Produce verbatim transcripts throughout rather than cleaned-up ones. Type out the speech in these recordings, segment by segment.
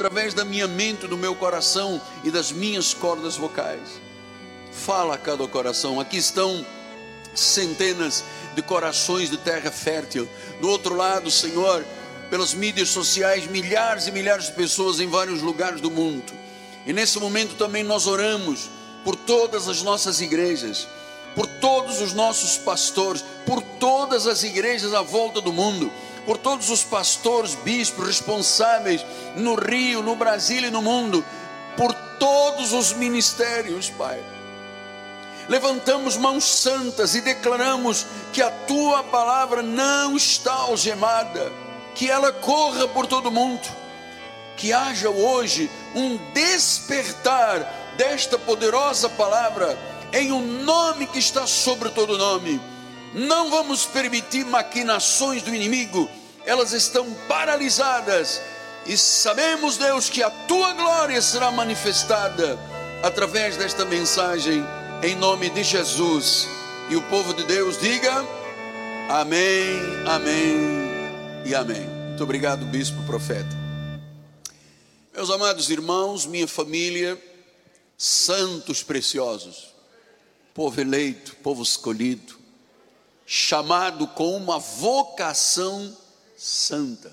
através da minha mente, do meu coração e das minhas cordas vocais. Fala a cada coração. Aqui estão centenas de corações de terra fértil. Do outro lado, Senhor, pelas mídias sociais, milhares e milhares de pessoas em vários lugares do mundo. E nesse momento também nós oramos por todas as nossas igrejas, por todos os nossos pastores, por todas as igrejas à volta do mundo, por todos os pastores, bispos responsáveis no Rio, no Brasil e no mundo, por todos os ministérios, Pai. Levantamos mãos santas e declaramos que a Tua palavra não está algemada, que ela corra por todo mundo, que haja hoje um despertar desta poderosa palavra, em um nome que está sobre todo nome. Não vamos permitir maquinações do inimigo, elas estão paralisadas, e sabemos, Deus, que a Tua glória será manifestada através desta mensagem, em nome de Jesus. E o povo de Deus diga amém, amém e amém. Muito obrigado, bispo profeta. Meus amados irmãos, minha família, santos preciosos, povo eleito, povo escolhido, chamado com uma vocação santa,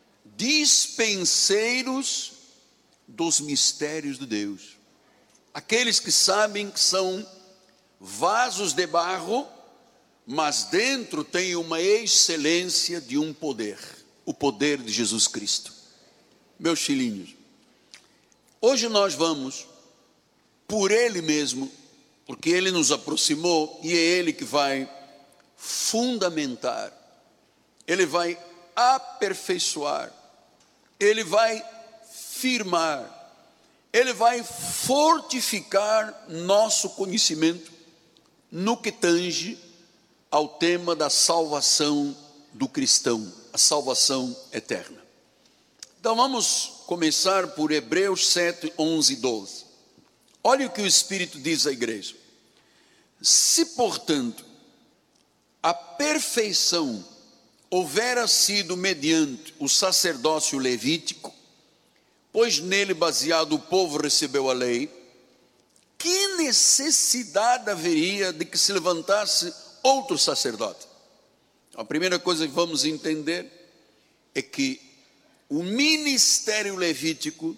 dispenseiros dos mistérios de Deus, aqueles que sabem que são vasos de barro, mas dentro tem uma excelência de um poder, o poder de Jesus Cristo. Meus filhinhos, hoje nós vamos, por Ele mesmo, porque Ele nos aproximou e é Ele que vai fundamentar, Ele vai aperfeiçoar, Ele vai firmar, Ele vai fortificar nosso conhecimento no que tange ao tema da salvação do cristão, a salvação eterna. Então vamos começar por Hebreus sete, onze e doze. Olha o que o Espírito diz à igreja. Se, portanto, a perfeição houvera sido mediante o sacerdócio levítico, pois nele baseado o povo recebeu a lei, que necessidade haveria de que se levantasse outro sacerdote? A primeira coisa que vamos entender é que o ministério levítico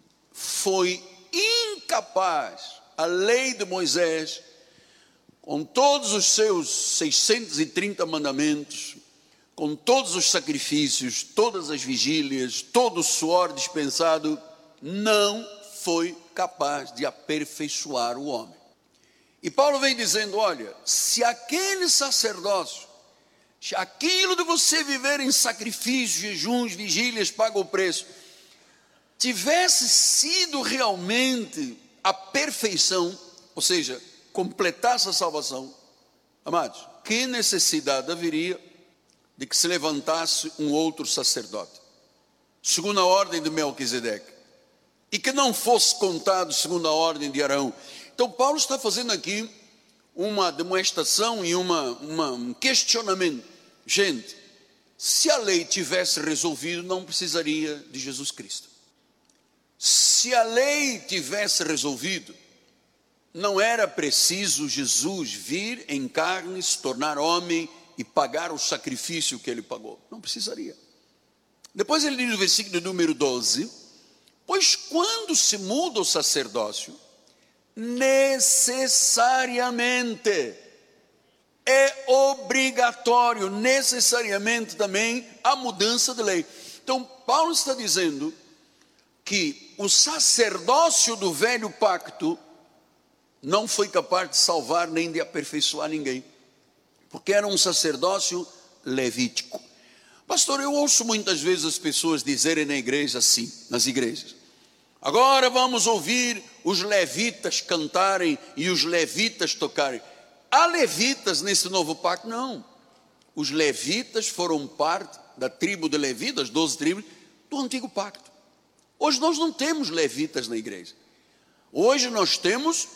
foi incapaz, a lei de Moisés, com todos os seus seiscentos e trinta mandamentos, com todos os sacrifícios, todas as vigílias, todo o suor dispensado, não foi capaz de aperfeiçoar o homem. E Paulo vem dizendo, olha, se aquele sacerdócio, se aquilo de você viver em sacrifícios, jejuns, vigílias, paga o preço, tivesse sido realmente a perfeição, ou seja, completasse a salvação, amados, que necessidade haveria de que se levantasse um outro sacerdote, segundo a ordem de Melquisedeque, e que não fosse contado segundo a ordem de Arão? Então Paulo está fazendo aqui uma demonstração e uma, uma, um questionamento. Gente, se a lei tivesse resolvido, não precisaria de Jesus Cristo. Se a lei tivesse resolvido, não era preciso Jesus vir em carne, se tornar homem e pagar o sacrifício que ele pagou. Não precisaria. Depois ele diz no versículo número doze, pois quando se muda o sacerdócio, necessariamente é obrigatório, necessariamente também, a mudança de lei. Então Paulo está dizendo que o sacerdócio do velho pacto não foi capaz de salvar nem de aperfeiçoar ninguém, porque era um sacerdócio levítico. Pastor, eu ouço muitas vezes as pessoas dizerem na igreja assim, nas igrejas, agora vamos ouvir os levitas cantarem e os levitas tocarem. Há levitas nesse novo pacto? Não. Os levitas foram parte da tribo de Levi, das doze tribos, do antigo pacto. Hoje nós não temos levitas na igreja. Hoje nós temos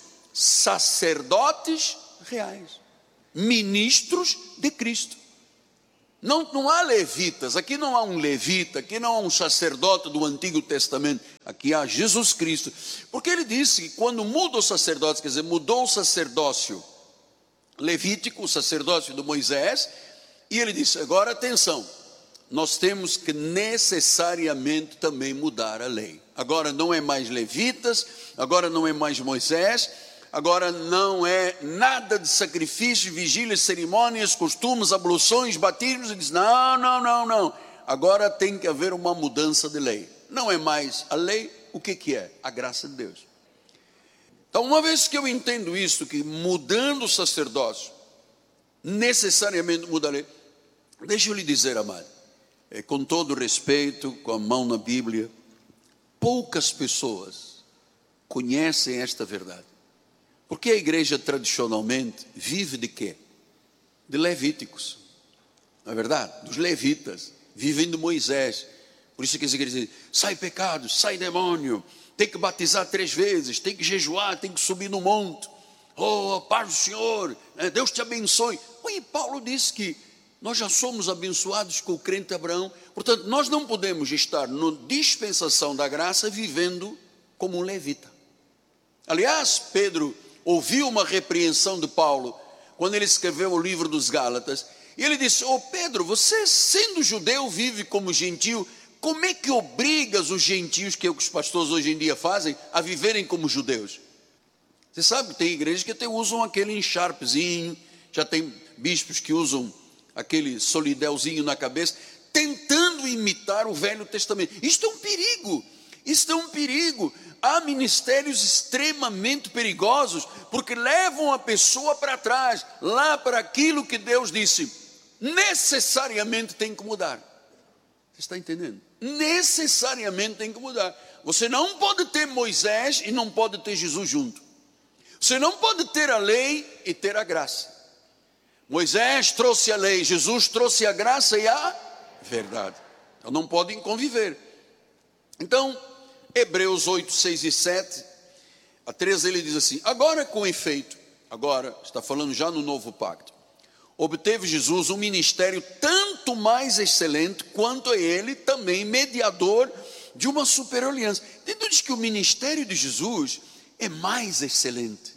sacerdotes reais, ministros de Cristo. Não, não há levitas, aqui não há um levita, aqui não há um sacerdote do Antigo Testamento, aqui há Jesus Cristo. Porque ele disse que quando muda o sacerdócio, quer dizer, mudou o sacerdócio levítico, o sacerdócio de Moisés, e ele disse, agora atenção, nós temos que necessariamente também mudar a lei. Agora não é mais levitas, agora não é mais Moisés, agora não é nada de sacrifício, vigílias, cerimônias, costumes, abluções, batismos. Ele diz, não, não, não, não. Agora tem que haver uma mudança de lei. Não é mais a lei, o que que é? A graça de Deus. Então, uma vez que eu entendo isso, que mudando o sacerdócio, necessariamente muda a lei, deixa eu lhe dizer, amado, é, com todo respeito, com a mão na Bíblia, poucas pessoas conhecem esta verdade. Porque a igreja tradicionalmente vive de quê? De levíticos, não é verdade? Dos levitas, vivem de Moisés. Por isso que as igrejas dizem, sai pecado, sai demônio, tem que batizar três vezes, tem que jejuar, tem que subir no monte. Oh, paz do Senhor, Deus te abençoe. E Paulo disse que nós já somos abençoados com o crente Abraão. Portanto, nós não podemos estar na dispensação da graça vivendo como um levita. Aliás, Pedro ouviu uma repreensão de Paulo quando ele escreveu o livro dos Gálatas. E ele disse, ô Pedro, você sendo judeu vive como gentil, como é que obrigas os gentios, que é o que os pastores hoje em dia fazem, a viverem como judeus? Você sabe que tem igrejas que até usam aquele encharpezinho, já tem bispos que usam aquele solidelzinho na cabeça, tentando imitar o Velho Testamento. Isto é um perigo, isto é um perigo. Há ministérios extremamente perigosos, porque levam a pessoa para trás, lá para aquilo que Deus disse, necessariamente tem que mudar. Você está entendendo? Necessariamente tem que mudar. Você não pode ter Moisés e não pode ter Jesus junto. Você não pode ter a lei e ter a graça. Moisés trouxe a lei, Jesus trouxe a graça e a verdade. Então não podem conviver. Então, Hebreus oito, seis e sete, a treze ele diz assim, agora com efeito, agora está falando já no novo pacto, obteve Jesus um ministério tanto mais excelente, quanto é ele também mediador de uma superior aliança. Então diz que o ministério de Jesus é mais excelente.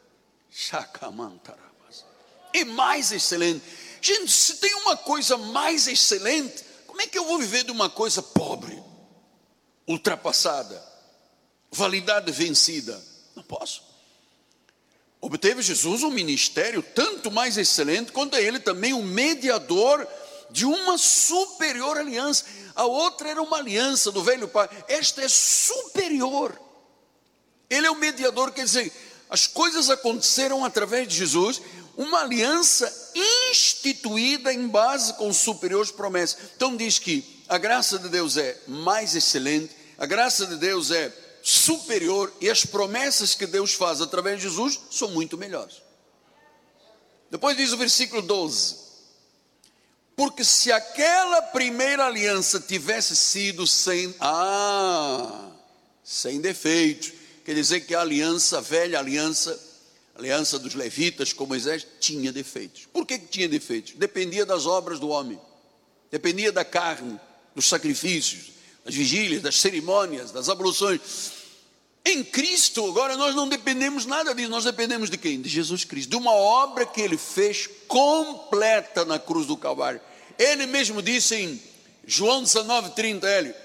É mais excelente. Gente, se tem uma coisa mais excelente, como é que eu vou viver de uma coisa pobre, ultrapassada, validade vencida? Não posso. Obteve Jesus um ministério tanto mais excelente, quanto é ele também um mediador de uma superior aliança. A outra era uma aliança do velho pacto, esta é superior. Ele é o mediador, quer dizer, as coisas aconteceram através de Jesus, uma aliança instituída em base com superiores promessas. Então diz que a graça de Deus é mais excelente, a graça de Deus é superior, e as promessas que Deus faz através de Jesus são muito melhores. Depois diz o versículo doze, porque se aquela primeira aliança tivesse sido sem, ah, sem defeitos, quer dizer que a aliança, a velha aliança, a aliança dos levitas com Moisés, tinha defeitos. Por que que tinha defeitos? Dependia das obras do homem, dependia da carne, dos sacrifícios, das vigílias, das cerimônias, das abluções. Em Cristo, agora nós não dependemos nada disso, nós dependemos de quem? De Jesus Cristo, de uma obra que Ele fez completa na cruz do Calvário. Ele mesmo disse em João dezenove, trinta, ele,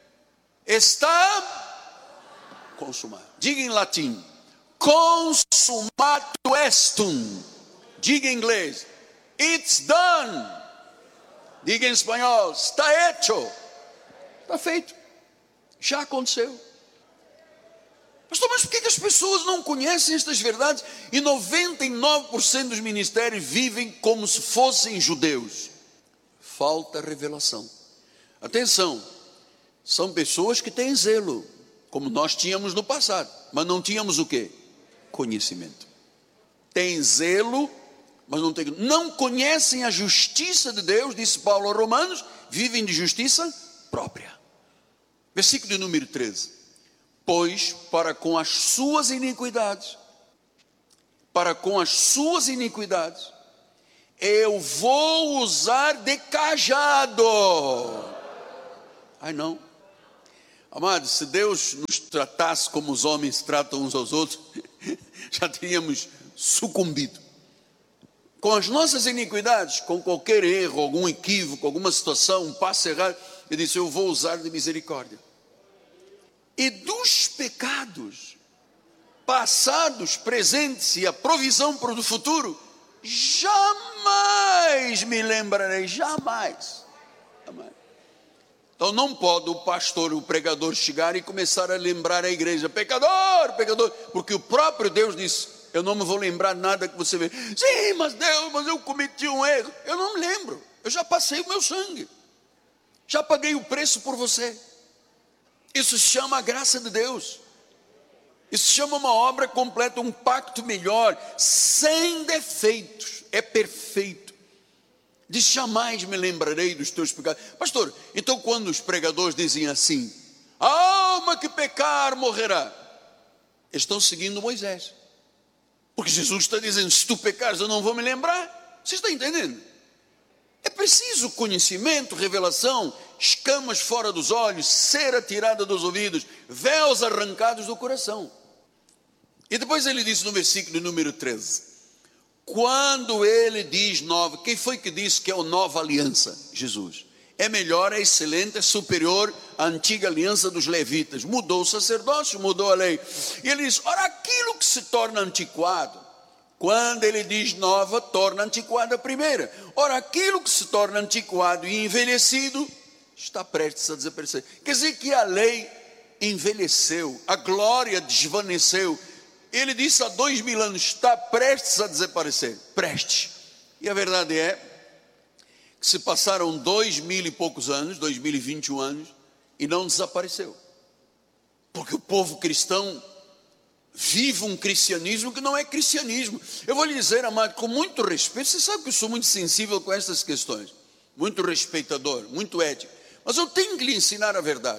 está consumado. Diga em latim, consumato estum. Diga em inglês, it's done. Diga em espanhol, está hecho. Está feito, já aconteceu. Pastor, mas por que as pessoas não conhecem estas verdades? E noventa e nove por cento dos ministérios vivem como se fossem judeus. Falta revelação. Atenção, são pessoas que têm zelo, como nós tínhamos no passado, mas não tínhamos o quê? Conhecimento. Tem zelo, mas não tem, não conhecem a justiça de Deus, disse Paulo aos Romanos, vivem de justiça própria. Versículo de número treze. Pois para com as suas iniquidades, para com as suas iniquidades, eu vou usar de cajado. Ai não. Amados, se Deus nos tratasse como os homens tratam uns aos outros, já teríamos sucumbido. Com as nossas iniquidades, com qualquer erro, algum equívoco, alguma situação, um passo errado, ele disse, eu vou usar de misericórdia. E dos pecados passados, presentes e a provisão para o futuro, jamais me lembrarei, jamais, jamais. Então não pode o pastor, o pregador chegar e começar a lembrar a igreja, pecador, pecador, porque o próprio Deus disse, eu não me vou lembrar nada que você vê. Sim, mas Deus, mas eu cometi um erro. Eu não me lembro, eu já passei o meu sangue, já paguei o preço por você. Isso se chama a graça de Deus. Isso se chama uma obra completa, um pacto melhor, sem defeitos, é perfeito. Diz, jamais me lembrarei dos teus pecados. Pastor, então quando os pregadores dizem assim, a alma que pecar morrerá, eles estão seguindo Moisés. Porque Jesus está dizendo, se tu pecares eu não vou me lembrar. Você está entendendo? É preciso conhecimento, revelação, escamas fora dos olhos, cera tirada dos ouvidos, véus arrancados do coração. E depois ele diz no versículo número treze, quando ele diz nova, quem foi que disse que é a nova aliança? Jesus. É melhor, é excelente, é superior à antiga aliança dos levitas. Mudou o sacerdócio, mudou a lei. E ele diz, ora, aquilo que se torna antiquado, quando ele diz nova, torna antiquada a primeira. Ora, aquilo que se torna antiquado e envelhecido, está prestes a desaparecer. Quer dizer que a lei envelheceu, a glória desvaneceu. Ele disse há dois mil anos, está prestes a desaparecer, prestes. E a verdade é que se passaram dois mil e poucos anos, dois mil e vinte e um anos, e não desapareceu. Porque o povo cristão vive um cristianismo que não é cristianismo. Eu vou lhe dizer, amado, com muito respeito, você sabe que eu sou muito sensível com essas questões, muito respeitador, muito ético, mas eu tenho que lhe ensinar a verdade.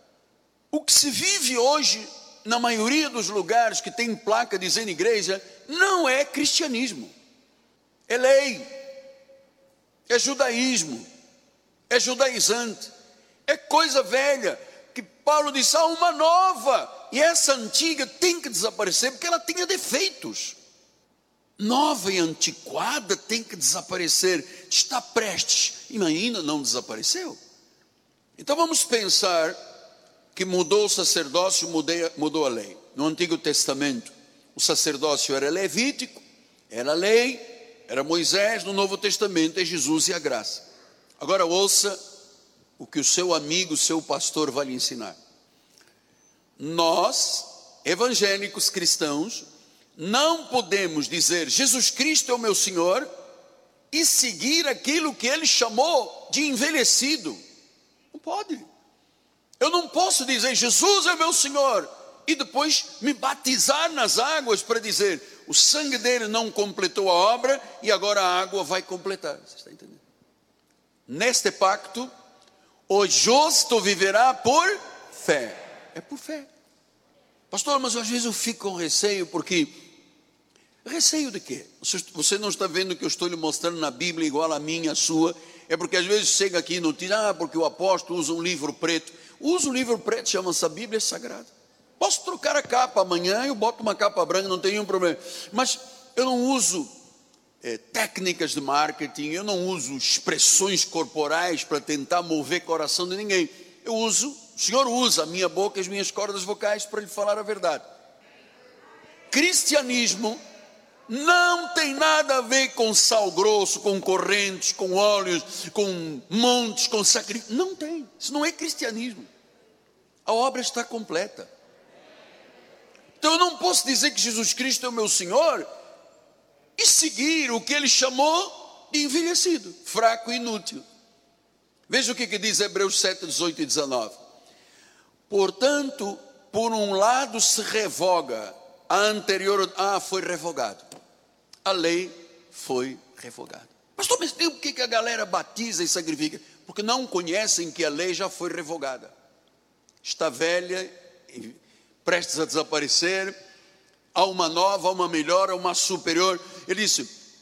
O que se vive hoje, na maioria dos lugares que tem placa dizendo igreja, não é cristianismo, é lei, é judaísmo, é judaizante, é coisa velha, que Paulo disse, há uma nova, e essa antiga tem que desaparecer, porque ela tinha defeitos. Nova e antiquada tem que desaparecer, está prestes, e ainda não desapareceu. Então vamos pensar que mudou o sacerdócio, mudou a lei. No Antigo Testamento, o sacerdócio era levítico, era lei, era Moisés. No Novo Testamento é Jesus e a graça. Agora ouça o que o seu amigo, o seu pastor vai lhe ensinar. Nós, evangélicos cristãos, não podemos dizer Jesus Cristo é o meu Senhor e seguir aquilo que ele chamou de envelhecido. Não pode. Eu não posso dizer Jesus é meu Senhor e depois me batizar nas águas para dizer o sangue dele não completou a obra e agora a água vai completar. Você está entendendo? Neste pacto, o justo viverá por fé. É por fé. Pastor, mas às vezes eu fico com receio, porque... Receio de quê? Você não está vendo que eu estou lhe mostrando na Bíblia igual a minha, a sua? É porque às vezes chega aqui e notícia, ah, porque o apóstolo usa um livro preto. Usa um livro preto, chama-se a Bíblia Sagrada. Posso trocar a capa amanhã, eu boto uma capa branca, não tem nenhum problema. Mas eu não uso é, técnicas de marketing, eu não uso expressões corporais para tentar mover o coração de ninguém. Eu uso, o Senhor usa a minha boca e as minhas cordas vocais para lhe falar a verdade. Cristianismo não tem nada a ver com sal grosso, com correntes, com óleos, com montes, com sacrifício. Não tem, isso não é cristianismo. A obra está completa. Então eu não posso dizer que Jesus Cristo é o meu Senhor e seguir o que ele chamou de envelhecido, fraco e inútil. Veja o que, que diz Hebreus sete, dezoito e dezenove. Portanto, por um lado se revoga a anterior, ah, foi revogado. A lei foi revogada. Pastor, mas por que a galera batiza e sacrifica? Porque não conhecem que a lei já foi revogada. Está velha, prestes a desaparecer. Há uma nova, há uma melhor, há uma superior. Ele disse,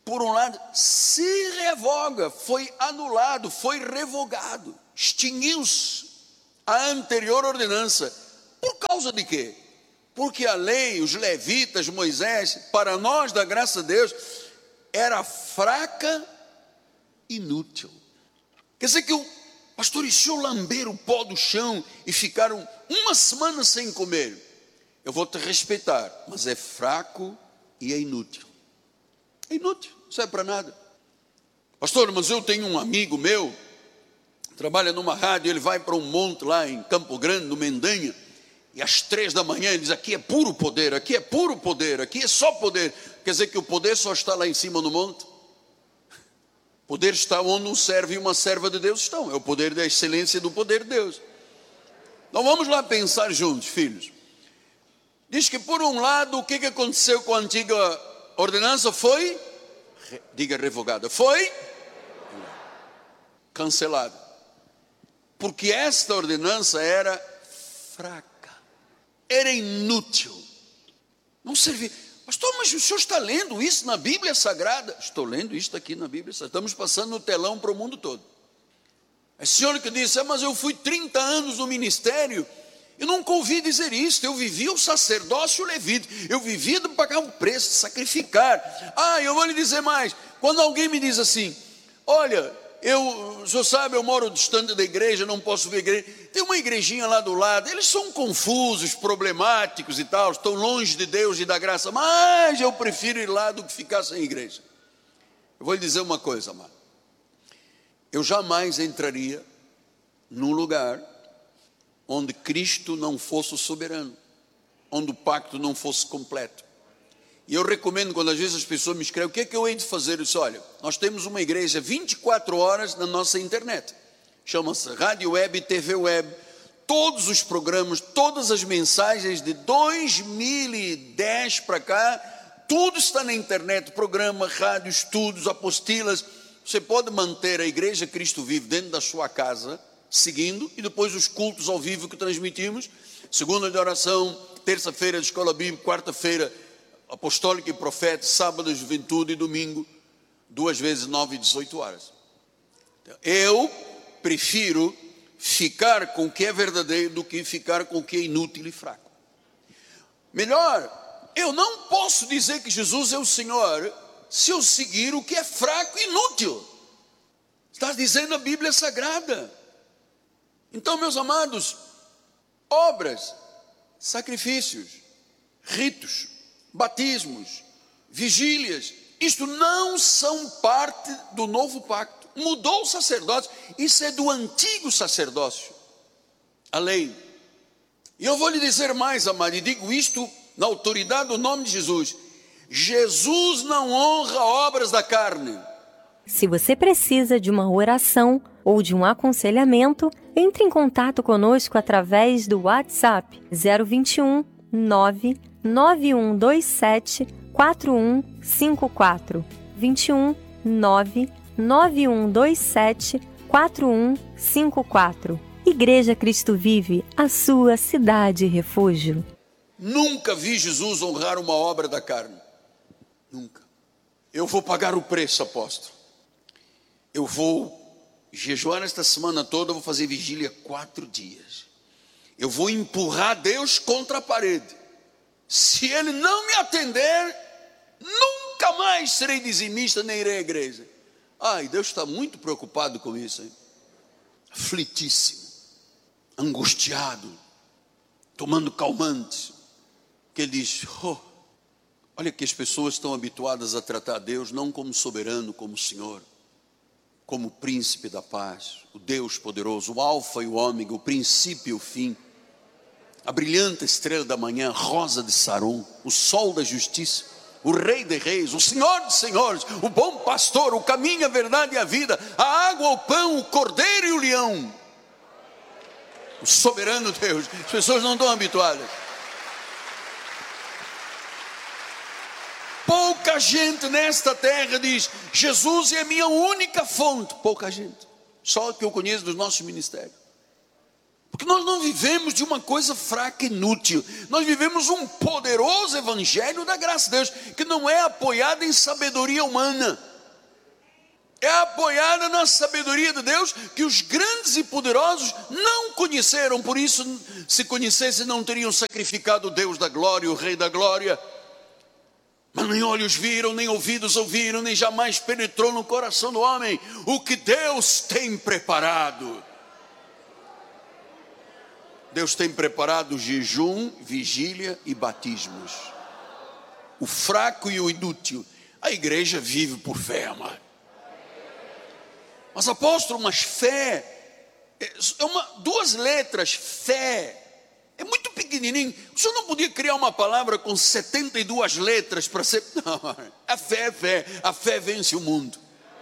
por um lado, se revoga, foi anulado, foi revogado, extinguiu-se a anterior ordenança. Por causa de quê? Porque a lei, os levitas, Moisés, para nós da graça de Deus, era fraca, inútil. Quer dizer que o pastor, e se eu lamber o pó do chão e ficaram uma semana sem comer? Eu vou te respeitar, mas é fraco e é inútil. É inútil, não serve para nada. Pastor, mas eu tenho um amigo meu, trabalha numa rádio, ele vai para um monte lá em Campo Grande, no Mendanha, e às três da manhã ele diz, aqui é puro poder, aqui é puro poder, aqui é só poder. Quer dizer que o poder só está lá em cima no monte? O poder está onde um servo e uma serva de Deus estão. É o poder da excelência do poder de Deus. Então vamos lá pensar juntos, filhos. Diz que por um lado, o que aconteceu com a antiga ordenança foi, diga revogada, foi cancelada. Porque esta ordenança era fraca, era inútil, não servia. Pastor, mas o senhor está lendo isso na Bíblia Sagrada? Estou lendo isto aqui na Bíblia Sagrada. Estamos passando no telão para o mundo todo. É o senhor que disse, ah, mas eu fui trinta anos no ministério, eu nunca ouvi dizer isso. Eu vivia o sacerdócio levita, eu vivia de pagar um preço, de sacrificar. Ah, eu vou lhe dizer mais, quando alguém me diz assim, olha, eu, o senhor sabe, eu moro distante da igreja, não posso ver a igreja, tem uma igrejinha lá do lado, eles são confusos, problemáticos e tal, estão longe de Deus e da graça, mas eu prefiro ir lá do que ficar sem igreja. Eu vou lhe dizer uma coisa, amado, eu jamais entraria num lugar onde Cristo não fosse o soberano, onde o pacto não fosse completo. E eu recomendo, quando às vezes as pessoas me escrevem, o que é que eu hei de fazer? Eu disse, olha, nós temos uma igreja vinte e quatro horas na nossa internet, chama-se Rádio Web e T V Web, todos os programas, todas as mensagens de dois mil e dez para cá, tudo está na internet, programa, rádio, estudos, apostilas. Você pode manter a Igreja Cristo Vive dentro da sua casa, seguindo, e depois os cultos ao vivo que transmitimos, segunda de oração, terça-feira de escola bíblica, quarta-feira apostólica e profeta, sábado de juventude e domingo, duas vezes nove e dezoito horas. Eu prefiro ficar com o que é verdadeiro do que ficar com o que é inútil e fraco. Melhor, eu não posso dizer que Jesus é o Senhor se eu seguir o que é fraco e inútil. Está dizendo a Bíblia Sagrada. Então, meus amados, obras, sacrifícios, ritos, batismos, vigílias, isto não são parte do novo pacto. Mudou o sacerdócio, isso é do antigo sacerdócio, a lei. E eu vou lhe dizer mais, amado, e digo isto na autoridade do nome de Jesus: Jesus não honra obras da carne. Se você precisa de uma oração ou de um aconselhamento, entre em contato conosco através do WhatsApp zero vinte e um, nove nove um dois sete, quatro um cinco quatro, vinte e um, nove nove um dois sete, quatro um cinco quatro. Igreja Cristo Vive, a sua cidade refúgio. Nunca vi Jesus honrar uma obra da carne. Nunca. Eu vou pagar o preço, apóstolo. Eu vou jejuar esta semana toda, eu vou fazer vigília quatro dias. Eu vou empurrar Deus contra a parede. Se Ele não me atender, nunca mais serei dizimista, nem irei à igreja. Ai, Deus está muito preocupado com isso, hein? Aflitíssimo, angustiado, tomando calmantes. Que Ele diz, oh, olha que as pessoas estão habituadas a tratar Deus não como soberano, como Senhor, como príncipe da paz, o Deus poderoso, o alfa e o ômega, o princípio e o fim, a brilhante estrela da manhã, rosa de Saron, o sol da justiça, o rei de reis, o senhor de senhores, o bom pastor, o caminho, a verdade e a vida, a água, o pão, o cordeiro e o leão, o soberano Deus. As pessoas não estão habituadas. Pouca gente nesta terra diz, Jesus é a minha única fonte. Pouca gente, só que eu conheço dos nossos ministérios. Porque nós não vivemos de uma coisa fraca e inútil. Nós vivemos um poderoso evangelho da graça de Deus, que não é apoiado em sabedoria humana. É apoiada na sabedoria de Deus, que os grandes e poderosos não conheceram. Por isso, se conhecessem, não teriam sacrificado o Deus da glória, o Rei da glória. Mas nem olhos viram, nem ouvidos ouviram, nem jamais penetrou no coração do homem o que Deus tem preparado. Deus tem preparado jejum, vigília e batismos. O fraco e o inútil. A igreja vive por fé, amado. Mas apóstolo, mas fé é uma, duas letras, fé. É muito pequenininho. O senhor não podia criar uma palavra com setenta e duas letras para ser... Não, a fé é fé. A fé vence o mundo.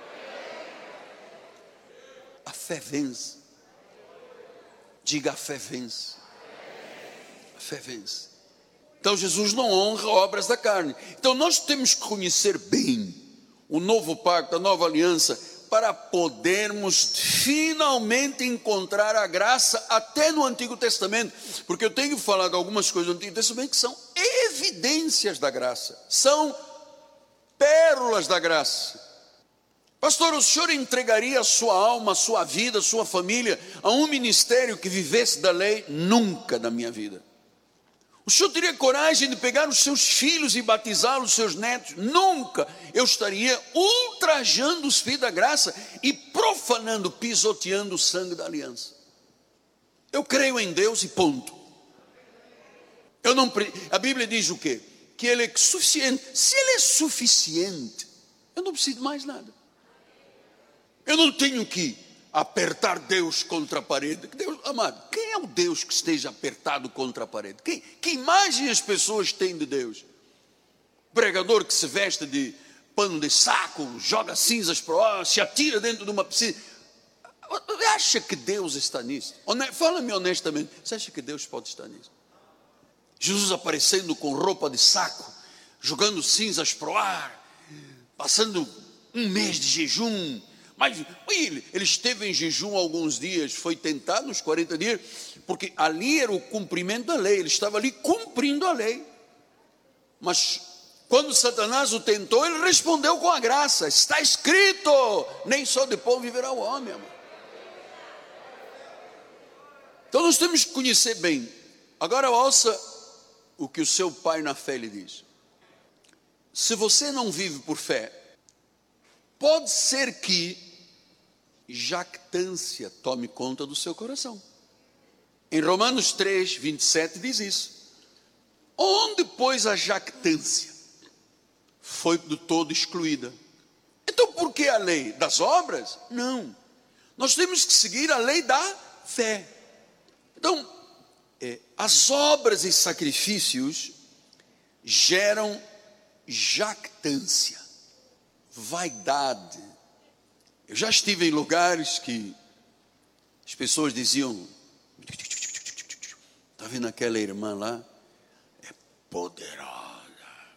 A fé vence. Diga, a fé vence. A fé vence. Então Jesus não honra obras da carne. Então nós temos que conhecer bem o novo pacto, a nova aliança, para podermos finalmente encontrar a graça até no Antigo Testamento. Porque eu tenho falado algumas coisas do Antigo Testamento que são evidências da graça, são pérolas da graça. Pastor, o senhor entregaria a sua alma, a sua vida, a sua família a um ministério que vivesse da lei? Nunca na minha vida. O senhor teria coragem de pegar os seus filhos e batizá-los, os seus netos? Nunca. Eu estaria ultrajando os filhos da graça e profanando, pisoteando o sangue da aliança. Eu creio em Deus e ponto. Eu não, a Bíblia diz o quê? Que Ele é suficiente. Se Ele é suficiente, eu não preciso de mais nada. Eu não tenho que apertar Deus contra a parede. Deus, amado, quem é o Deus que esteja apertado contra a parede? Quem, que imagem as pessoas têm de Deus? Pregador que se veste de pano de saco, joga cinzas para o ar, se atira dentro de uma piscina. Acha que Deus está nisso? Fala-me honestamente, você acha que Deus pode estar nisso? Jesus aparecendo com roupa de saco, jogando cinzas para o ar, passando um mês de jejum. Mas ele, ele esteve em jejum alguns dias, foi tentado nos quarenta dias, porque ali era o cumprimento da lei, ele estava ali cumprindo a lei. Mas quando Satanás o tentou, ele respondeu com a graça: está escrito, nem só de pão viverá o homem, amor. Então nós temos que conhecer bem. Agora ouça o que o seu pai na fé lhe diz. Se você não vive por fé, pode ser que jactância tome conta do seu coração. Em Romanos três, vinte e sete diz isso. Onde, pois, a jactância foi do todo excluída. Então por que a lei? Das obras? Não. Nós temos que seguir a lei da fé. Então, é, as obras e sacrifícios geram jactância, vaidade. Eu já estive em lugares que as pessoas diziam: está vendo aquela irmã lá? É poderosa,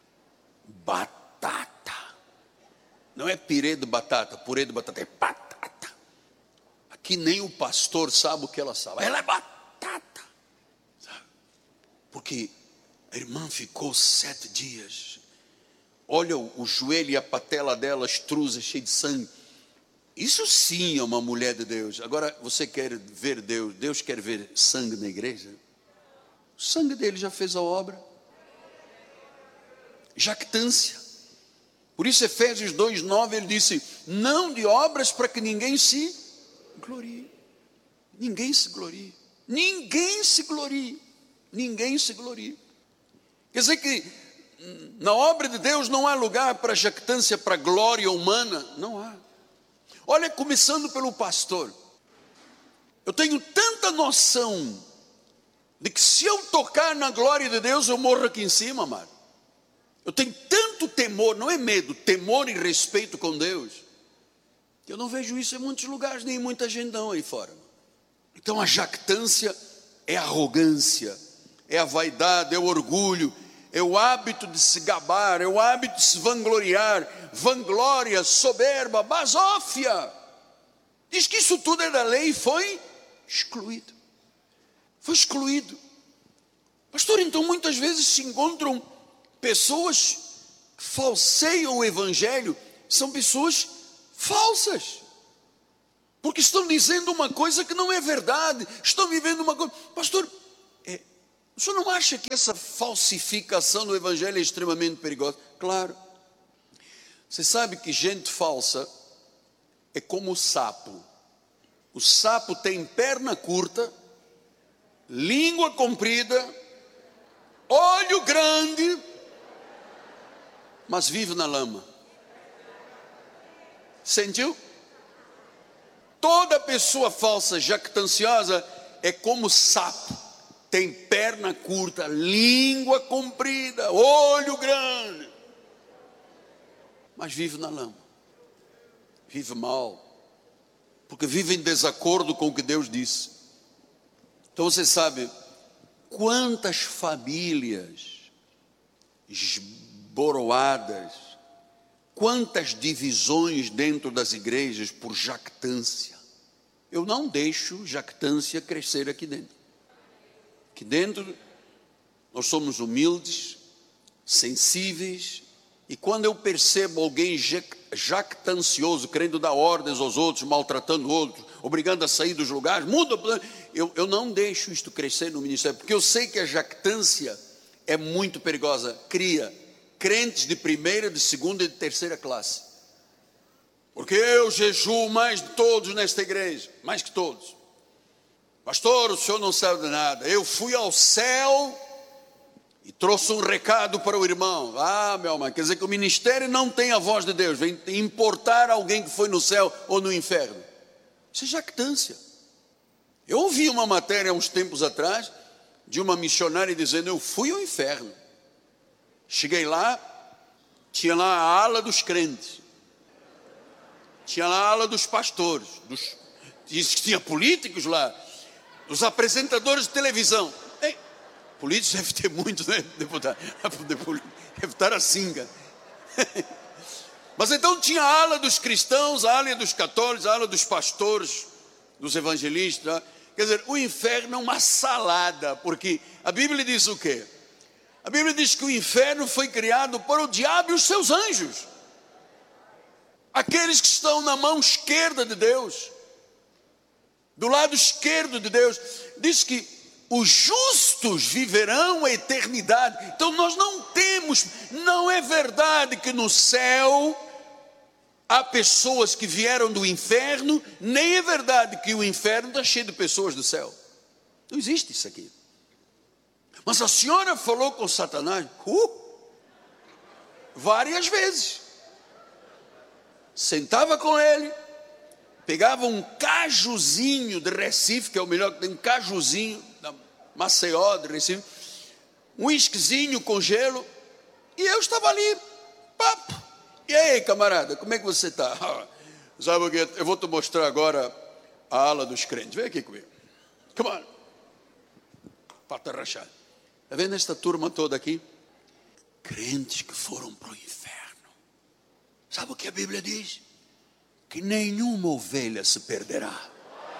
batata. Não é pirê de batata, purê de batata, é batata. Aqui nem o pastor sabe o que ela sabe. Ela é batata, sabe? Porque a irmã ficou sete dias. Olha o, o joelho e a patela dela, estrusa, cheia de sangue. Isso sim é uma mulher de Deus. Agora, você quer ver Deus? Deus quer ver sangue na igreja? O sangue dele já fez a obra. Jactância. Por isso Efésios dois, nove, ele disse: não de obras para que ninguém se glorie. Ninguém se glorie. Ninguém se glorie. Ninguém se glorie. Quer dizer que na obra de Deus não há lugar para jactância, para glória humana. Não há. Olha, começando pelo pastor. Eu tenho tanta noção de que se eu tocar na glória de Deus, eu morro aqui em cima, amado. Eu tenho tanto temor, não é medo, temor e respeito com Deus, que eu não vejo isso em muitos lugares, nem em muita gente não aí fora. Então a jactância é a arrogância, é a vaidade, é o orgulho, é o hábito de se gabar, é o hábito de se vangloriar, vanglória, soberba, basófia. Diz que isso tudo é da lei e foi excluído. foi excluído. Pastor, então muitas vezes se encontram pessoas que falseiam o evangelho, são pessoas falsas, porque estão dizendo uma coisa que não é verdade, estão vivendo uma coisa. Pastor, é, o senhor não acha que essa falsificação do evangelho é extremamente perigosa? Claro. Você sabe que gente falsa é como o sapo. O sapo tem perna curta, língua comprida, olho grande, mas vive na lama. Sentiu? Toda pessoa falsa, jactanciosa, é como sapo. Tem perna curta, língua comprida, olho grande, mas vive na lama. Vive mal, porque vive em desacordo com o que Deus disse. Então você sabe quantas famílias esboroadas, quantas divisões dentro das igrejas por jactância. Eu não deixo jactância crescer aqui dentro. Aqui dentro nós somos humildes, sensíveis, e quando eu percebo alguém jactancioso, querendo dar ordens aos outros, maltratando outros, obrigando a sair dos lugares, muda, eu, eu não deixo isto crescer no ministério, porque eu sei que a jactância é muito perigosa, cria crentes de primeira, de segunda e de terceira classe. Porque eu jejuo mais de todos nesta igreja, mais que todos. Pastor, o senhor não sabe de nada, eu fui ao céu e trouxe um recado para o irmão. Ah, meu irmão, quer dizer que o ministério não tem a voz de Deus, vem importar alguém que foi no céu ou no inferno. Isso é jactância. Eu ouvi uma matéria há uns tempos atrás, de uma missionária dizendo, eu fui ao inferno. Cheguei lá, tinha lá a ala dos crentes, tinha lá a ala dos pastores, dos, tinha políticos lá, os apresentadores de televisão. Ei, políticos deve ter muito, né, deputado? Deve estar assim, cara. Mas então tinha a ala dos cristãos, a ala dos católicos, a ala dos pastores, dos evangelistas. Quer dizer, o inferno é uma salada, porque a Bíblia diz o quê? A Bíblia diz que o inferno foi criado para o diabo e os seus anjos, aqueles que estão na mão esquerda de Deus, do lado esquerdo de Deus. Diz que os justos viverão a eternidade. Então nós não temos, não é verdade que no céu há pessoas que vieram do inferno, nem é verdade que o inferno está cheio de pessoas do céu. Não existe isso aqui. Mas a senhora falou com Satanás uh, várias vezes. Sentava com ele, pegava um cajuzinho de Recife, que é o melhor que tem, um cajuzinho da Maceió de Recife, um uísquezinho com gelo, e eu estava ali, papo. E aí, camarada, como é que você está? Sabe o que? Eu vou te mostrar agora a ala dos crentes. Vem aqui comigo. Come on. Pata rachada. Está vendo esta turma toda aqui? Crentes que foram para o inferno. Sabe o que a Bíblia diz? Que nenhuma ovelha se perderá.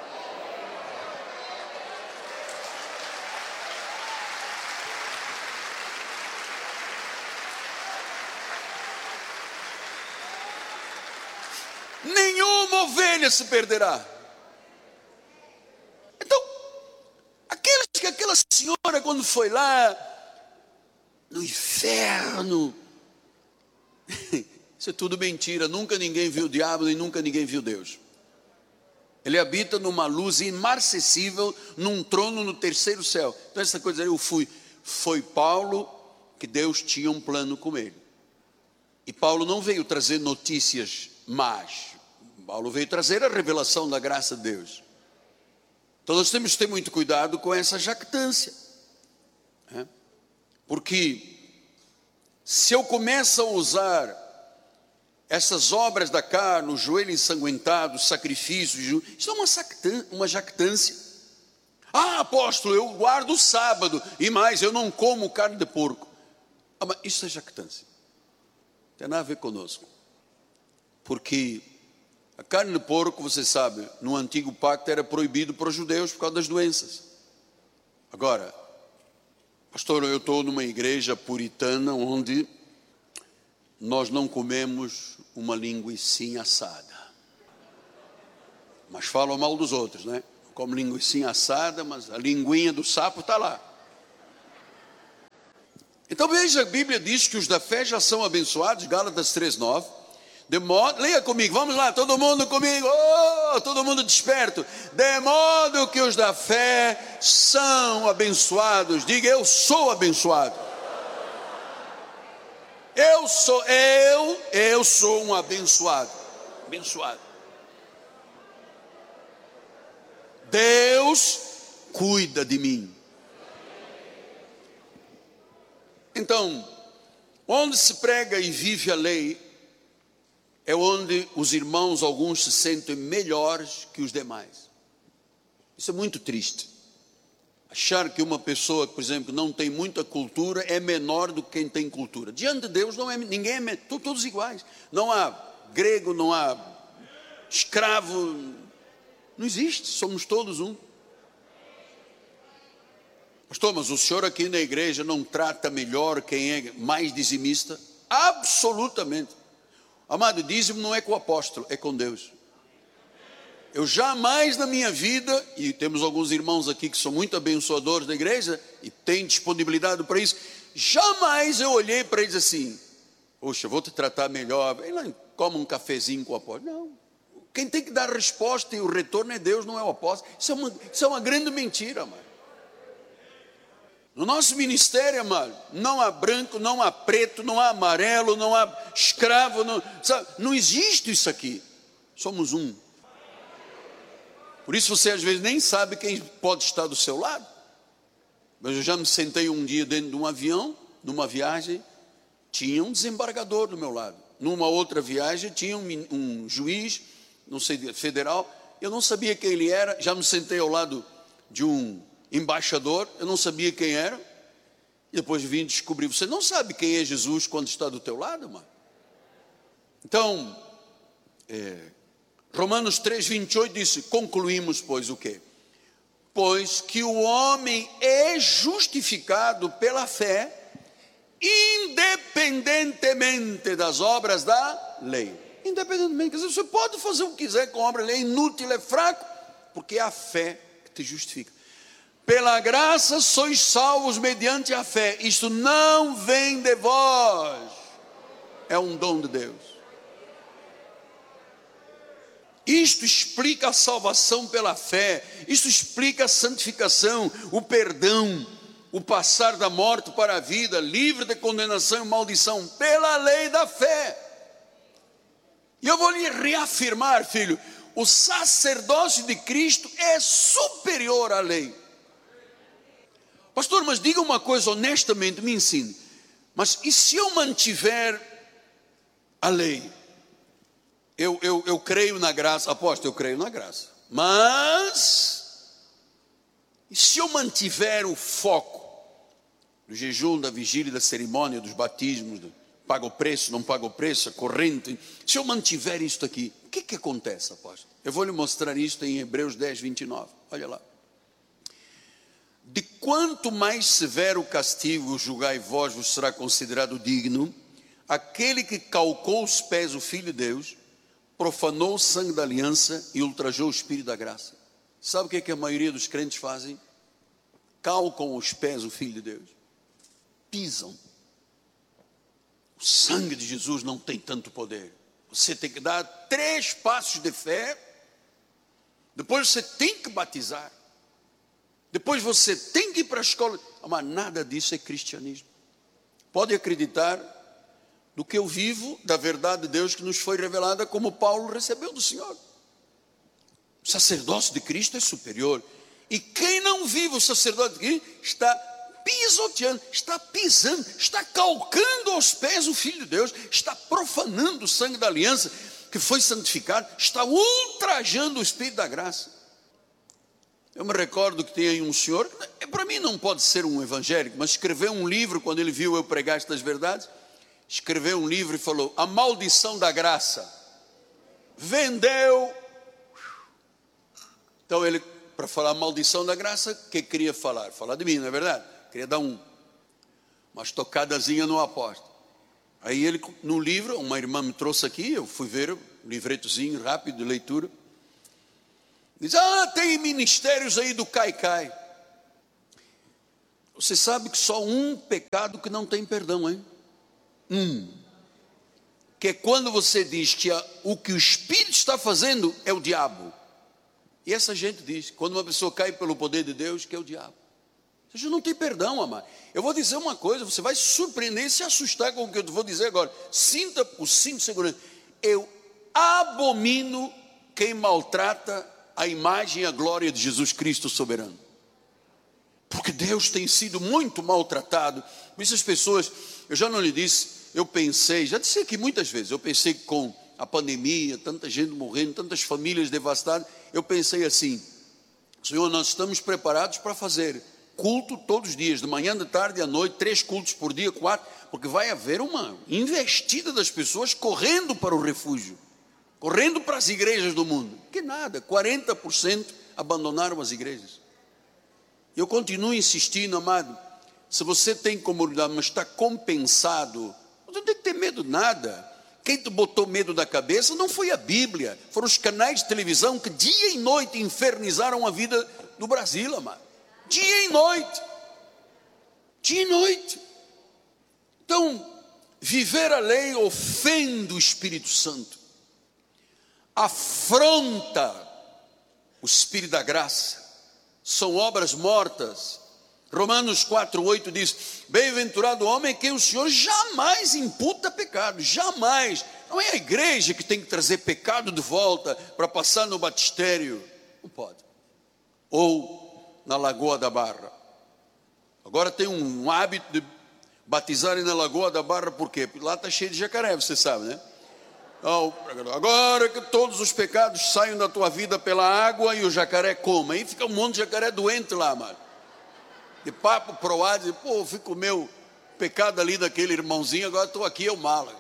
Nenhuma ovelha se perderá. Então, aqueles que aquela senhora quando foi lá no inferno, isso é tudo mentira. Nunca ninguém viu o diabo e nunca ninguém viu Deus. Ele habita numa luz imarcessível, num trono no terceiro céu. Então essa coisa, eu fui, foi Paulo que Deus tinha um plano com ele. E Paulo não veio trazer notícias más. Paulo veio trazer a revelação da graça de Deus. Então nós temos que ter muito cuidado com essa jactância, né? Porque se eu começo a usar essas obras da carne, o joelho ensanguentado, sacrifícios, isso é uma, uma jactância. Ah, apóstolo, eu guardo o sábado, e mais, eu não como carne de porco. Ah, mas isso é jactância. Não tem nada a ver conosco. Porque a carne de porco, você sabe, no antigo pacto era proibido para os judeus por causa das doenças. Agora, pastor, eu estou numa igreja puritana onde nós não comemos uma linguicinha assada. Mas falam mal dos outros, né? Como linguicinha assada, mas a linguinha do sapo está lá. Então veja, a Bíblia diz que os da fé já são abençoados, Gálatas três, nove. De modo, leia comigo, vamos lá, todo mundo comigo, oh, todo mundo desperto. De modo que os da fé são abençoados. Diga, eu sou abençoado. Eu sou, eu, eu sou um abençoado. Abençoado. Deus cuida de mim. Então, onde se prega e vive a lei, é onde os irmãos, alguns se sentem melhores que os demais. Isso é muito triste. Achar que uma pessoa, por exemplo, que não tem muita cultura, é menor do que quem tem cultura. Diante de Deus, não é, ninguém é, todos iguais. Não há grego, não há escravo, não existe, somos todos um. Pastor, mas o senhor aqui na igreja não trata melhor quem é mais dizimista? Absolutamente. Amado, dízimo não é com o apóstolo, é com Deus. Eu jamais na minha vida, e temos alguns irmãos aqui que são muito abençoadores da igreja, e têm disponibilidade para isso, jamais eu olhei para eles assim, poxa, vou te tratar melhor, vem lá, come um cafezinho com o apóstolo. Não, quem tem que dar resposta e o retorno é Deus, não é o apóstolo. Isso é uma, isso é uma grande mentira, amado. No nosso ministério, amado, não há branco, não há preto, não há amarelo, não há escravo, não, sabe, não existe isso aqui. Somos um. Por isso você às vezes nem sabe quem pode estar do seu lado. Mas eu já me sentei um dia dentro de um avião, numa viagem, tinha um desembargador do meu lado. Numa outra viagem tinha um, um juiz, não sei, federal, eu não sabia quem ele era, já me sentei ao lado de um embaixador, eu não sabia quem era, e depois vim descobrir, você não sabe quem é Jesus quando está do teu lado, mano? Então, é, Romanos três, vinte e oito disse, concluímos, pois, o quê? Pois que o homem é justificado pela fé, independentemente das obras da lei. Independentemente, quer dizer, você pode fazer o que quiser com a obra da lei, é inútil, é fraco, porque é a fé que te justifica. Pela graça sois salvos mediante a fé. Isto não vem de vós. É um dom de Deus. Isto explica a salvação pela fé. Isto explica a santificação, o perdão, o passar da morte para a vida, livre de condenação e maldição, pela lei da fé. E eu vou lhe reafirmar, filho, o sacerdócio de Cristo é superior à lei. Pastor, mas diga uma coisa honestamente, me ensine. Mas e se eu mantiver a lei? Eu, eu, eu creio na graça, aposto, eu creio na graça. Mas, e se eu mantiver o foco do jejum, da vigília, da cerimônia, dos batismos, do paga o preço, não paga o preço, a corrente, se eu mantiver isto aqui, o que que acontece, apóstolo? Eu vou lhe mostrar isto em Hebreus dez, vinte e nove, olha lá. De quanto mais severo castigo julgai vós vos será considerado digno, aquele que calcou os pés o Filho de Deus, profanou o sangue da aliança e ultrajou o Espírito da graça. Sabe o que é que a maioria dos crentes fazem? Calcam os pés o Filho de Deus, pisam. O sangue de Jesus não tem tanto poder. Você tem que dar três passos de fé, depois você tem que batizar, depois você tem que ir para a escola. Mas nada disso é cristianismo. Pode acreditar no que eu vivo, da verdade de Deus que nos foi revelada, como Paulo recebeu do Senhor. O sacerdócio de Cristo é superior. E quem não vive o sacerdócio de Cristo está pisoteando, está pisando, está calcando aos pés o Filho de Deus, está profanando o sangue da aliança que foi santificado, está ultrajando o Espírito da graça. Eu me recordo que tem aí um senhor, para mim não pode ser um evangélico, mas escreveu um livro, quando ele viu eu pregar estas verdades, escreveu um livro e falou, a maldição da graça, vendeu. Então ele para falar a maldição da graça, o que queria falar? Falar de mim, não é verdade? Queria dar um, uma estocadazinha no apóstolo. Aí ele, no livro, uma irmã me trouxe aqui, eu fui ver um livretozinho rápido de leitura. Diz, ah, tem ministérios aí do Caicai. Você sabe que só um pecado que não tem perdão, hein? Um. Que é quando você diz que a, o que o Espírito está fazendo é o diabo. E essa gente diz, quando uma pessoa cai pelo poder de Deus, que é o diabo. Ou seja, não tem perdão, amado. Eu vou dizer uma coisa, você vai se surpreender e se assustar com o que eu vou dizer agora. Sinta o cinto de segurança. Eu abomino quem maltrata a imagem e a glória de Jesus Cristo soberano. Porque Deus tem sido muito maltratado. Por isso as pessoas, eu já não lhe disse, eu pensei, já disse aqui muitas vezes, eu pensei que com a pandemia, tanta gente morrendo, tantas famílias devastadas, eu pensei assim, Senhor, nós estamos preparados para fazer culto todos os dias, de manhã, de tarde e à noite, três cultos por dia, quatro, porque vai haver uma investida das pessoas correndo para o refúgio, correndo para as igrejas do mundo. Que nada, quarenta por cento abandonaram as igrejas. Eu continuo insistindo, amado, se você tem comunidade, mas está compensado, você não tem que ter medo de nada. Quem te botou medo da cabeça não foi a Bíblia, foram os canais de televisão que dia e noite infernizaram a vida do Brasil, amado. Dia e noite, dia e noite. Então, viver a lei ofende o Espírito Santo, afronta o Espírito da graça, são obras mortas. Romanos quatro, oito diz, bem-aventurado o homem que o Senhor jamais imputa pecado, jamais. Não é a igreja que tem que trazer pecado de volta para passar no batistério, não pode. Ou na Lagoa da Barra. Agora tem um hábito de batizarem na Lagoa da Barra, por quê? Porque lá está cheio de jacaré, você sabe, né? Agora que todos os pecados saiam da tua vida pela água e o jacaré coma, aí fica um monte de jacaré doente lá, mano. De papo proado, de, pô, fui com o meu pecado ali daquele irmãozinho, agora estou aqui, eu mala.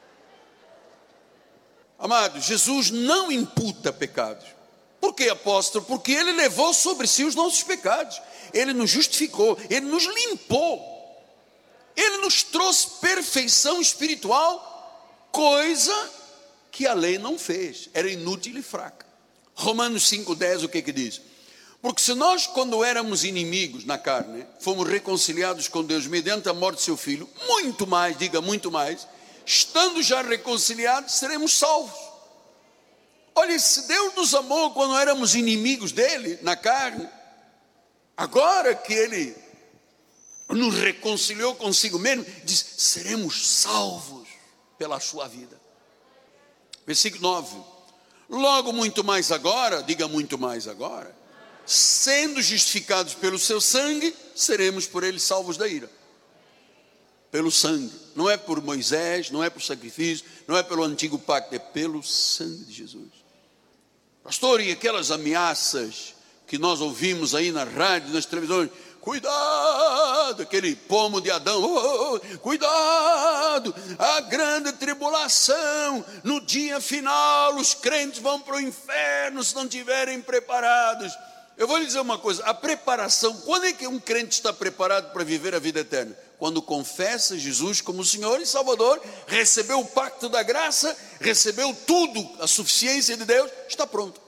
Amado, Jesus não imputa pecados. Por que, apóstolo? Porque ele levou sobre si os nossos pecados, ele nos justificou, ele nos limpou, ele nos trouxe perfeição espiritual, coisa que a lei não fez, era inútil e fraca. Romanos cinco, dez, o que que diz? Porque se nós, quando éramos inimigos na carne, fomos reconciliados com Deus mediante a morte de seu Filho, muito mais, diga muito mais, estando já reconciliados, seremos salvos. Olha, se Deus nos amou quando éramos inimigos dele, na carne, agora que ele nos reconciliou consigo mesmo, diz, seremos salvos pela sua vida. Versículo nove, logo muito mais agora, diga muito mais agora, sendo justificados pelo seu sangue, seremos por ele salvos da ira. Pelo sangue, não é por Moisés, não é por sacrifício, não é pelo antigo pacto, é pelo sangue de Jesus. Pastor, e aquelas ameaças que nós ouvimos aí na rádio, nas televisões, cuidado, aquele pomo de Adão, oh, oh, cuidado, a grande tribulação, no dia final os crentes vão para o inferno se não estiverem preparados. Eu vou lhe dizer uma coisa, a preparação, quando é que um crente está preparado para viver a vida eterna? Quando confessa Jesus como Senhor e Salvador, recebeu o pacto da graça, recebeu tudo, a suficiência de Deus, está pronto.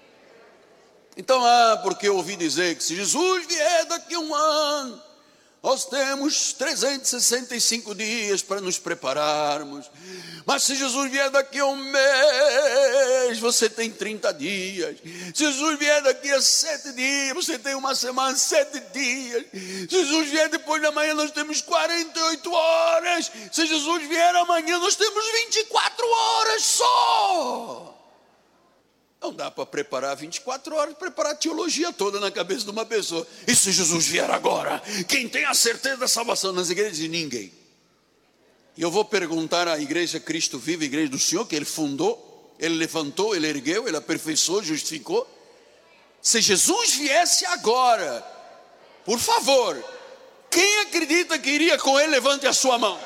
Então, ah, porque eu ouvi dizer que se Jesus vier daqui a um ano, nós temos trezentos e sessenta e cinco dias para nos prepararmos. Mas se Jesus vier daqui a um mês, você tem trinta dias. Se Jesus vier daqui a sete dias, você tem uma semana, sete dias. Se Jesus vier depois da manhã, nós temos quarenta e oito horas. Se Jesus vier amanhã, nós temos vinte e quatro horas só. Não dá para preparar vinte e quatro horas, preparar a teologia toda na cabeça de uma pessoa. E se Jesus vier agora? Quem tem a certeza da salvação nas igrejas? Ninguém. E eu vou perguntar à igreja Cristo Vivo, a igreja do Senhor, que ele fundou, ele levantou, ele ergueu, ele aperfeiçoou, justificou. Se Jesus viesse agora, por favor, quem acredita que iria com ele, levante a sua mão.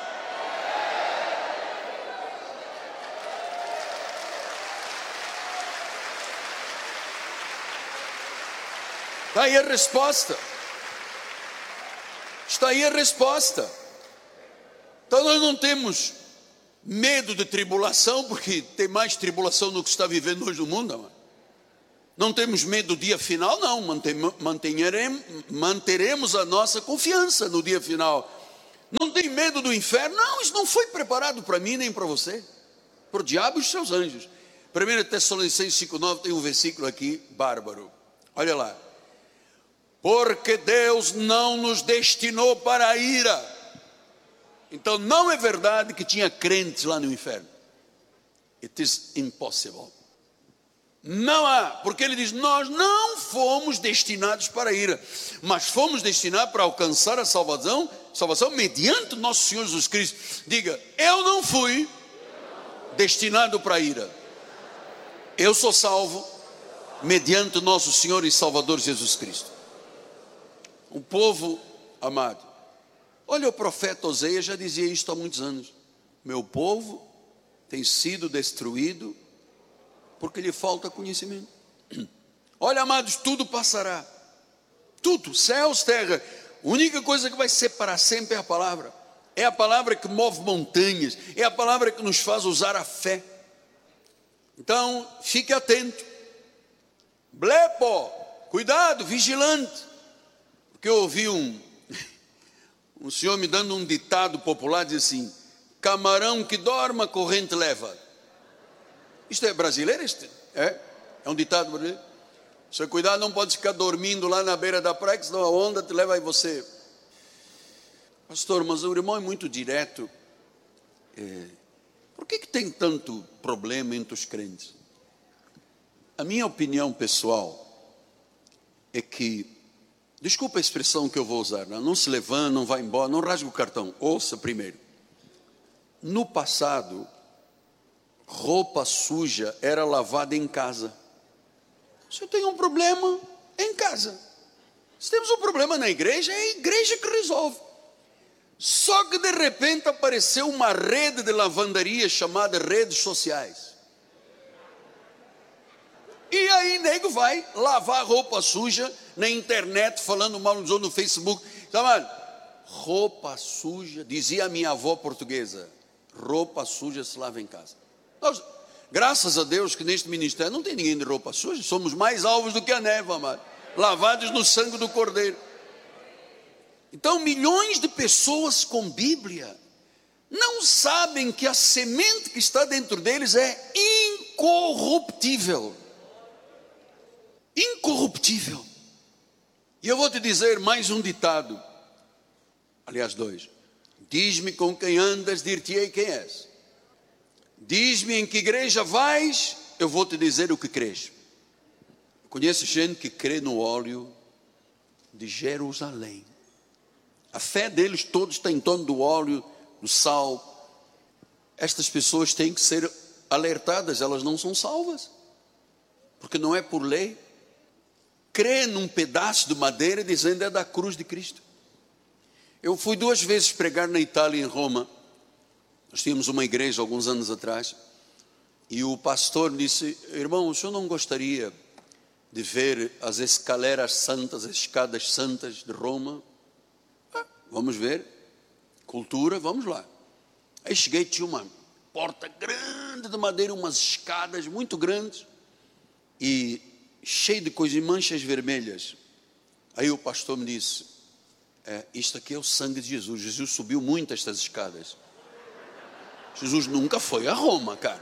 Está aí a resposta. Está aí a resposta. Então nós não temos medo de tribulação, porque tem mais tribulação do que está vivendo hoje no mundo, amado. Não temos medo do dia final, não. Manteremos, manteremos a nossa confiança no dia final. Não tem medo do inferno? Não, isso não foi preparado para mim nem para você. Para o diabo e os seus anjos. primeira Tessalonicenses cinco, nove tem um versículo aqui, bárbaro. Olha lá. Porque Deus não nos destinou para a ira. Então não é verdade que tinha crentes lá no inferno. It is impossible. Não há, porque ele diz, nós não fomos destinados para a ira, mas fomos destinados para alcançar a salvação, salvação mediante nosso Senhor Jesus Cristo. Diga, eu não fui destinado para a ira. Eu sou salvo mediante nosso Senhor e Salvador Jesus Cristo. O povo amado, olha, o profeta Oséias já dizia isto há muitos anos. Meu povo tem sido destruído porque lhe falta conhecimento. Olha, amados, tudo passará. Tudo, céus, terra. A única coisa que vai ser para sempre é a palavra. É a palavra que move montanhas. É a palavra que nos faz usar a fé. Então, fique atento. Blepo, cuidado, vigilante. Porque eu ouvi um, um senhor me dando um ditado popular, diz assim, camarão que dorma, corrente leva. Isto é brasileiro? Este? É? É um ditado brasileiro? Se cuidado, não pode ficar dormindo lá na beira da praia, que senão a onda te leva aí você. Pastor, mas o irmão é muito direto. É, por que que tem tanto problema entre os crentes? A minha opinião pessoal é que, desculpa a expressão que eu vou usar, não, não se levanta, não vai embora, não rasga o cartão. Ouça primeiro. No passado, roupa suja era lavada em casa. Se eu tenho um problema, é em casa. Se temos um problema na igreja, é a igreja que resolve. Só que de repente apareceu uma rede de lavandaria chamada redes sociais. E aí nego vai lavar roupa suja na internet, falando mal dos outros no Facebook. Sabe, roupa suja, dizia a minha avó portuguesa, roupa suja se lava em casa. Nós, graças a Deus que neste ministério não tem ninguém de roupa suja, somos mais alvos do que a neve, amado, lavados no sangue do Cordeiro. Então milhões de pessoas com Bíblia não sabem que a semente que está dentro deles é incorruptível. Incorruptível. E eu vou te dizer mais um ditado, aliás dois. Diz-me com quem andas, dir-te-ei quem és. Diz-me em que igreja vais, eu vou te dizer o que crês. Conheço gente que crê no óleo de Jerusalém. A fé deles todos está em torno do óleo, do sal. Estas pessoas têm que ser alertadas, elas não são salvas. Porque não é por lei. Crê num pedaço de madeira dizendo é da cruz de Cristo. Eu fui duas vezes pregar na Itália, em Roma. Nós tínhamos uma igreja alguns anos atrás, e o pastor disse, irmão, o senhor não gostaria de ver as escaleras santas, as escadas santas de Roma? Ah, vamos ver, cultura, vamos lá. Aí cheguei, tinha uma porta grande de madeira, umas escadas muito grandes, e cheio de coisas, manchas vermelhas. Aí o pastor me disse, é, isto aqui é o sangue de Jesus, Jesus subiu muito estas escadas. Jesus nunca foi a Roma, cara.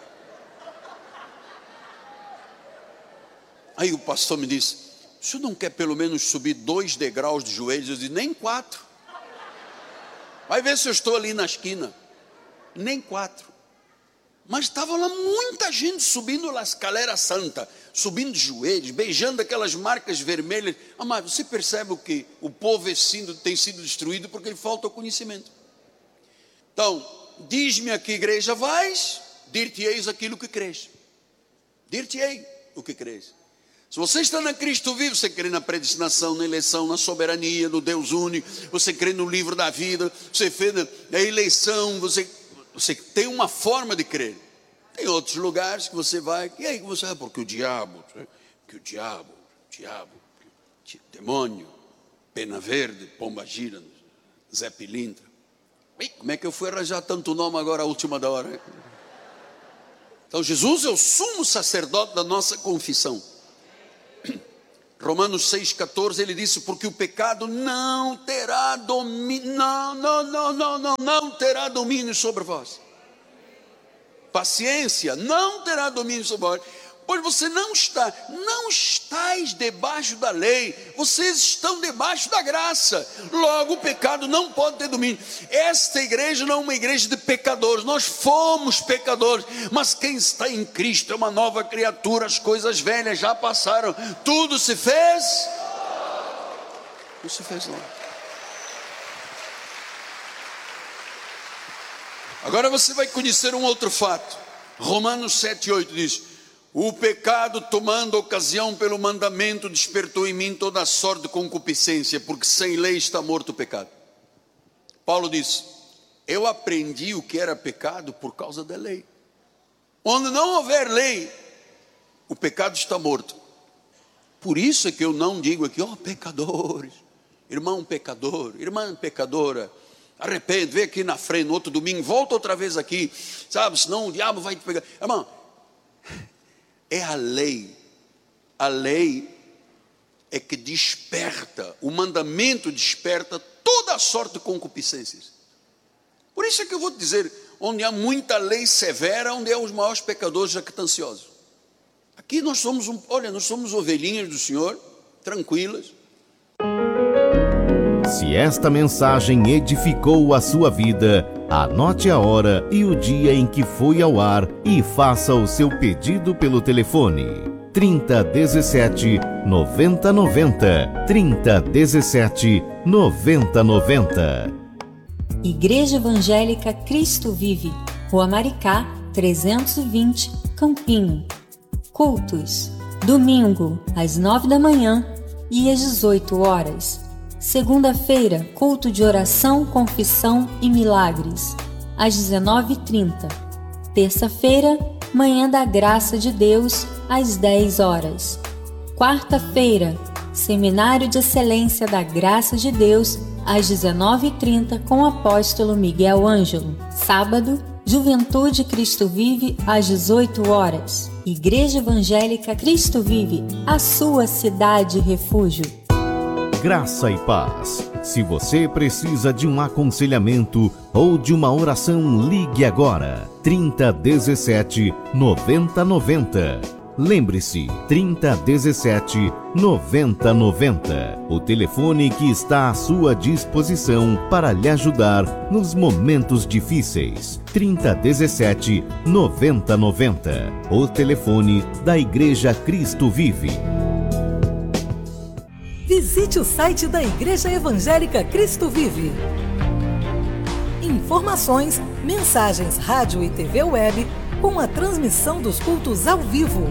Aí o pastor me disse, o senhor não quer pelo menos subir dois degraus de joelhos? Eu disse, nem quatro. Vai ver se eu estou ali na esquina. Nem quatro. Mas estava lá muita gente subindo a escalera santa, subindo de joelhos, beijando aquelas marcas vermelhas. Amado, você percebe que o povo é sido, tem sido destruído porque lhe falta o conhecimento. Então, diz-me a que igreja vais, dir-te-eis aquilo que crês. Dir-te-ei o que crês. Se você está na Cristo vivo, você crê na predestinação, na eleição, na soberania, no Deus único, você crê no livro da vida, você crê na eleição, você, você tem uma forma de crer. Tem outros lugares que você vai, e aí você vai, porque o diabo, que o diabo, o diabo, demônio, pena verde, pomba gira, Zé Pilintra. Ih, como é que eu fui arranjar tanto nome agora à última da hora? Então Jesus é o sumo sacerdote da nossa confissão. Romanos seis, catorze, ele disse: porque o pecado não terá domínio, não, não, não, não, não, não terá domínio sobre vós. Paciência, não terá domínio sobre vós, pois você não está, não estáis debaixo da lei, vocês estão debaixo da graça. Logo o pecado não pode ter domínio. Esta igreja não é uma igreja de pecadores, nós fomos pecadores, mas quem está em Cristo é uma nova criatura. As coisas velhas já passaram, tudo se fez, tudo se fez novo. Agora você vai conhecer um outro fato. Romanos sete, oito diz: o pecado, tomando ocasião pelo mandamento, despertou em mim toda a sorte de concupiscência, porque sem lei está morto o pecado. Paulo diz: eu aprendi o que era pecado por causa da lei. Onde não houver lei, o pecado está morto. Por isso é que eu não digo aqui, ó oh, pecadores, irmão pecador, irmã pecadora, arrepende, vem aqui na frente, no outro domingo, volta outra vez aqui, sabe, senão o diabo vai te pegar. Irmão, é a lei, a lei é que desperta, o mandamento desperta toda a sorte de concupiscências. Por isso é que eu vou te dizer, onde há muita lei severa, onde há os maiores pecadores jactanciosos. Aqui nós somos, um, olha, nós somos ovelhinhas do Senhor, tranquilas. Se esta mensagem edificou a sua vida, anote a hora e o dia em que foi ao ar e faça o seu pedido pelo telefone trinta, dezessete, noventa, noventa, trinta, dezessete, noventa, noventa. Igreja Evangélica Cristo Vive, Rua Maricá, trezentos e vinte, Campinho. Cultos: domingo às nove da manhã e às dezoito horas. Segunda-feira, culto de oração, confissão e milagres, às dezenove e trinta. Terça-feira, manhã da graça de Deus, às dez horas. Quarta-feira, seminário de excelência da graça de Deus, às dezenove e trinta, com o apóstolo Miguel Ângelo. Sábado, Juventude Cristo Vive, às dezoito horas. Igreja Evangélica Cristo Vive, a sua cidade refúgio. Graça e paz. Se você precisa de um aconselhamento ou de uma oração, ligue agora. trinta, dezessete, noventa, noventa. Lembre-se, trinta, dezessete, noventa, noventa. O telefone que está à sua disposição para lhe ajudar nos momentos difíceis. trinta, dezessete, noventa, noventa. O telefone da Igreja Cristo Vive. Visite o site da Igreja Evangélica Cristo Vive. Informações, mensagens, rádio e T V web com a transmissão dos cultos ao vivo.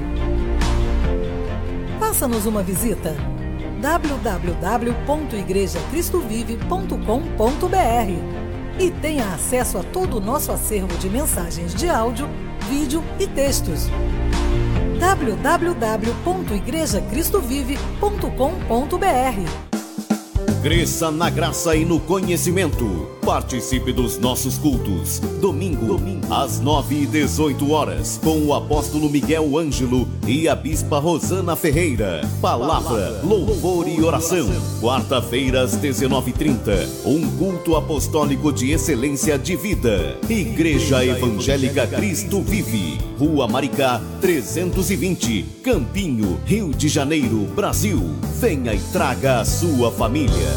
Faça-nos uma visita. w w w ponto igreja cristo vive ponto com ponto b r e tenha acesso a todo o nosso acervo de mensagens de áudio, vídeo e textos. w w w ponto igreja cristo vive ponto com ponto b r. Cresça na graça e no conhecimento. Participe dos nossos cultos. Domingo, Domingo. às nove e dezoito horas, com o apóstolo Miguel Ângelo e a bispa Rosana Ferreira. Palavra, louvor e oração. Quarta-feira, às dezenove e trinta, um culto apostólico de excelência de vida. Igreja Evangélica Cristo Vive, Rua Maricá, trezentos e vinte, Campinho, Rio de Janeiro, Brasil. Venha e traga a sua família.